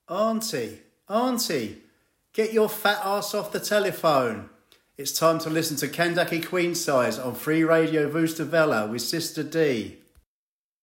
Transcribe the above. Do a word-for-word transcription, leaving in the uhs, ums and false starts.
Auntie, Auntie, get your fat ass off the telephone. It's time to listen to Kandaki Queen Size on Free Radio Vustavella with Sister D.